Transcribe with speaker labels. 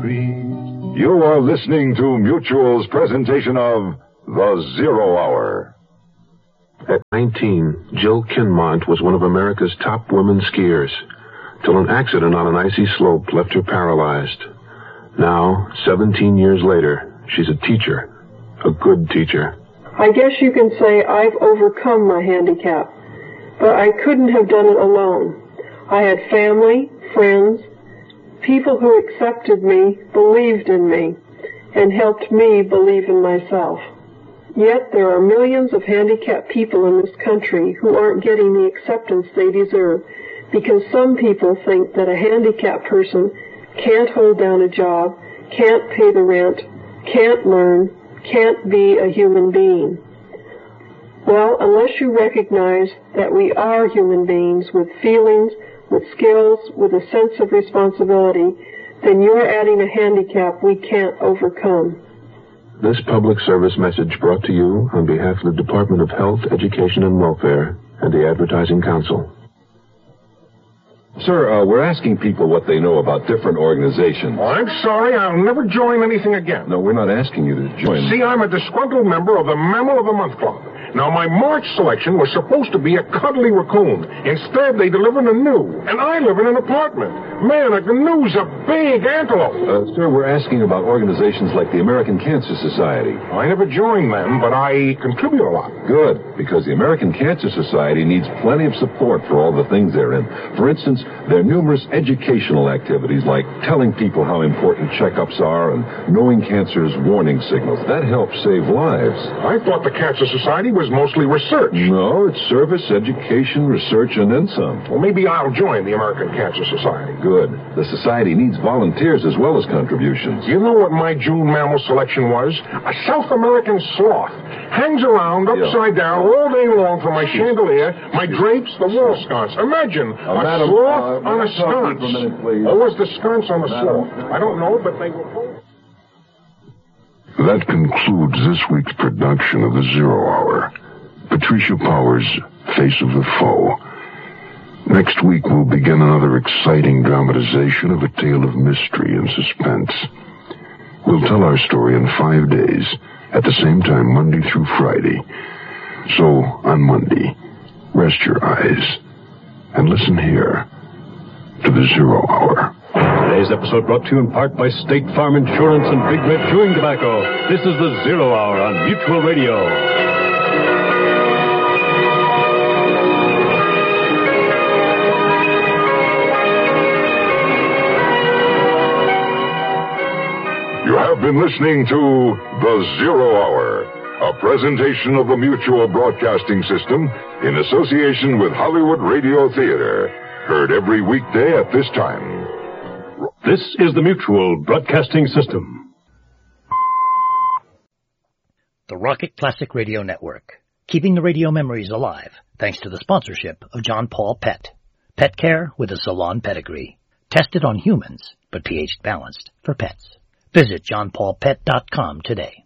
Speaker 1: free.
Speaker 2: You are listening to Mutual's presentation of The Zero Hour.
Speaker 3: At 19, Jill Kinmont was one of America's top women skiers, till an accident on an icy slope left her paralyzed. Now, 17 years later, she's a teacher, a good teacher.
Speaker 4: I guess you can say I've overcome my handicap, but I couldn't have done it alone. I had family, friends, people who accepted me, believed in me, and helped me believe in myself. Yet there are millions of handicapped people in this country who aren't getting the acceptance they deserve because some people think that a handicapped person can't hold down a job, can't pay the rent, can't learn, can't be a human being. Well, unless you recognize that we are human beings with feelings, with skills, with a sense of responsibility, then you're adding a handicap we can't overcome.
Speaker 3: This public service message brought to you on behalf of the Department of Health, Education, and Welfare and the Advertising Council.
Speaker 5: Sir, we're asking people what they know about different organizations.
Speaker 6: Oh, I'm sorry, I'll never join anything again.
Speaker 5: No, we're not asking you to join.
Speaker 6: See, I'm a disgruntled member of the Mammal of the Month Club. Now, my March selection was supposed to be a cuddly raccoon. Instead, they delivered a gnu, and I live in an apartment. Man, a gnu's a big antelope.
Speaker 5: Sir, we're asking about organizations like the American Cancer Society.
Speaker 6: I never joined them, but I contribute a lot.
Speaker 5: Good, because the American Cancer Society needs plenty of support for all the things they're in. For instance, there are numerous educational activities like telling people how important checkups are and knowing cancer's warning signals. That helps save lives.
Speaker 6: I thought the Cancer Society was mostly research.
Speaker 5: No, it's service, education, research, and then some.
Speaker 6: Well, maybe I'll join the American Cancer Society.
Speaker 5: Good. The society needs volunteers as well as contributions.
Speaker 6: You know what my June mammal selection was? A South American sloth. Hangs around upside down all day long from my chandelier, my drapes, the wall sconce. Imagine a sloth on a sconce. Or was the sconce on a sloth? I don't know, but they were both.
Speaker 2: That concludes this week's production of The Zero Hour. Patricia Powers, Face of the Foe. Next week we'll begin another exciting dramatization of a tale of mystery and suspense. We'll tell our story in 5 days, at the same time, Monday through Friday. So, on Monday, rest your eyes and listen here to The Zero Hour.
Speaker 7: Today's episode brought to you in part by State Farm Insurance and Big Red Chewing Tobacco. This is The Zero Hour on Mutual Radio.
Speaker 2: You have been listening to The Zero Hour, a presentation of the Mutual Broadcasting System in association with Hollywood Radio Theater. Heard every weekday at this time.
Speaker 7: This is the Mutual Broadcasting System.
Speaker 8: The Rocket Classic Radio Network, keeping the radio memories alive thanks to the sponsorship of John Paul Pet. Pet care with a salon pedigree. Tested on humans, but pH balanced for pets. Visit johnpaulpet.com today.